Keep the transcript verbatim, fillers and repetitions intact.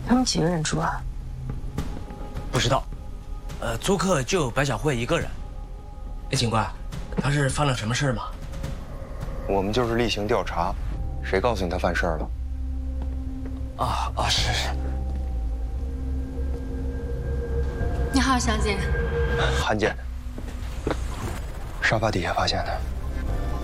他们几个人住啊？ 不知道，呃，租客就有白小慧一个人。哎，警官，他是犯了什么事吗？ 我们就是例行调查，谁告诉你他犯事儿了？ 啊啊，是是。 你好，小姐。 罕见，沙发底下发现的。